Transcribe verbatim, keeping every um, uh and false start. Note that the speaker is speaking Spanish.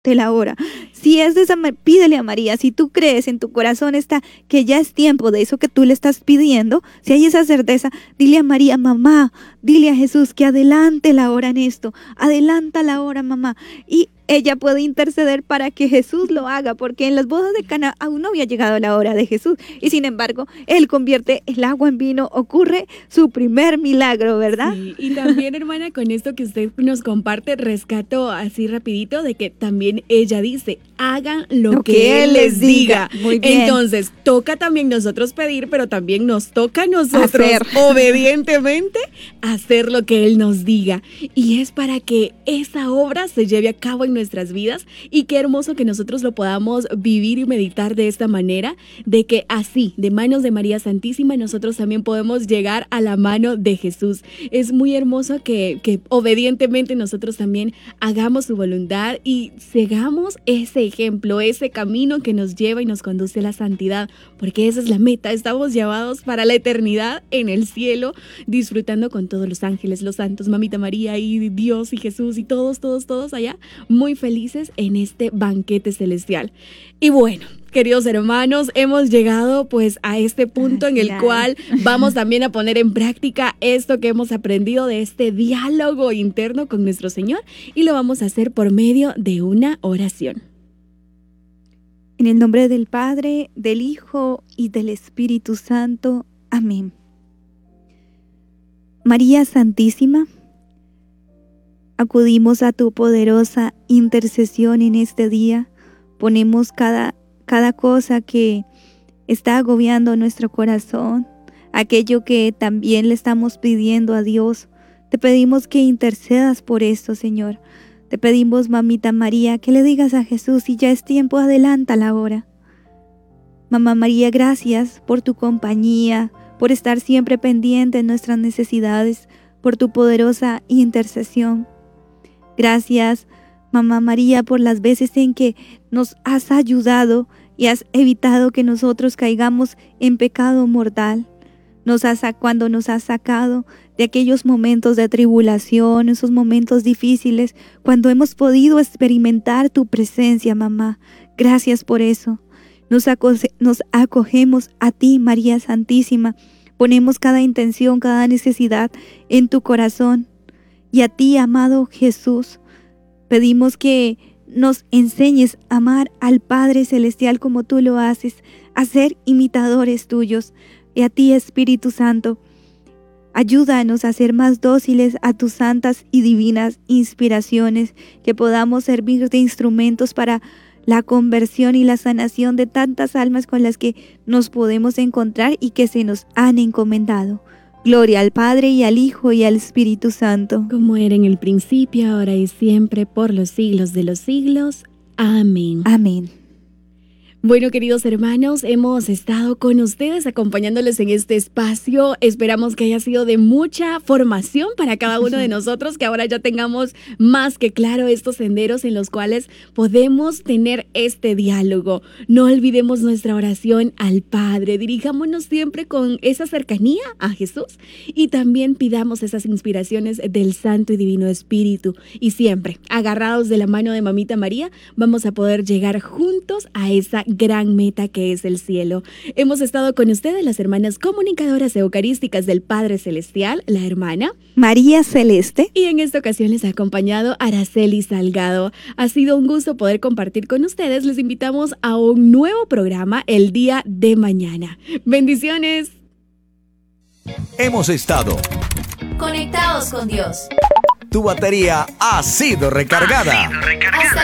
la hora. Si es de esa, ma- pídele a María. Si tú crees en tu corazón está que ya es tiempo de eso que tú le estás pidiendo, si hay esa certeza, dile a María, mamá, dile a Jesús que adelante la hora en esto, adelanta la hora, mamá. Y ella puede interceder para que Jesús lo haga, porque en las bodas de Cana aún no había llegado la hora de Jesús. Y sin embargo, Él convierte el agua en vino, ocurre su primer milagro, ¿verdad? Sí, y también, hermana, con esto que usted nos comparte, rescato así rapidito de que también ella dice, hagan lo, Lo que, que Él Él les les diga. diga. Muy bien. Entonces, toca también nosotros pedir, pero también nos toca a nosotros, Hacer. obedientemente, hacer lo que Él nos diga. Y es para que esa obra se lleve a cabo en nuestras vidas, y qué hermoso que nosotros lo podamos vivir y meditar de esta manera, de que así, de manos de María Santísima, nosotros también podemos llegar a la mano de Jesús. Es muy hermoso que, que obedientemente nosotros también hagamos su voluntad y sigamos ese ejemplo, ese camino que nos lleva y nos conduce a la santidad, porque esa es la meta. Estamos llamados para la eternidad en el cielo, disfrutando con todos los ángeles, los santos, Mamita María y Dios y Jesús y todos, todos, todos allá, muy felices en este banquete celestial. Y bueno, queridos hermanos, hemos llegado pues a este punto en el Claro. cual vamos también a poner en práctica esto que hemos aprendido de este diálogo interno con nuestro Señor, y lo vamos a hacer por medio de una oración. En el nombre del Padre, del Hijo y del Espíritu Santo. Amén. María Santísima, acudimos a tu poderosa intercesión en este día. Ponemos cada, cada cosa que está agobiando nuestro corazón, aquello que también le estamos pidiendo a Dios. Te pedimos que intercedas por esto, Señor. Te pedimos, Mamita María, que le digas a Jesús, si ya es tiempo, adelanta la hora. Mamá María, gracias por tu compañía, por estar siempre pendiente de nuestras necesidades, por tu poderosa intercesión. Gracias, Mamá María, por las veces en que nos has ayudado y has evitado que nosotros caigamos en pecado mortal. Nos has, cuando nos has sacado de aquellos momentos de tribulación, esos momentos difíciles, cuando hemos podido experimentar tu presencia, mamá. Gracias por eso. Nos, aco- nos acogemos a ti, María Santísima. Ponemos cada intención, cada necesidad en tu corazón. Y a ti, amado Jesús, pedimos que nos enseñes a amar al Padre Celestial como tú lo haces, a ser imitadores tuyos. Y a ti, Espíritu Santo, ayúdanos a ser más dóciles a tus santas y divinas inspiraciones, que podamos servir de instrumentos para la conversión y la sanación de tantas almas con las que nos podemos encontrar y que se nos han encomendado. Gloria al Padre y al Hijo y al Espíritu Santo. Como era en el principio, ahora y siempre, por los siglos de los siglos. Amén. Amén. Bueno, queridos hermanos, hemos estado con ustedes acompañándoles en este espacio. Esperamos que haya sido de mucha formación para cada uno de nosotros, que ahora ya tengamos más que claro estos senderos en los cuales podemos tener este diálogo. No olvidemos nuestra oración al Padre. Dirijámonos siempre con esa cercanía a Jesús y también pidamos esas inspiraciones del Santo y Divino Espíritu. Y siempre, agarrados de la mano de Mamita María, vamos a poder llegar juntos a esa gran meta que es el cielo. Hemos estado con ustedes las hermanas comunicadoras eucarísticas del Padre Celestial, la hermana María Celeste. y en esta ocasión les ha acompañado Araceli Salgado. Ha sido un gusto poder compartir con ustedes. Les invitamos a un nuevo programa el día de mañana. Bendiciones. Hemos estado. Conectados con Dios. Tu batería ha sido recargada. Hasta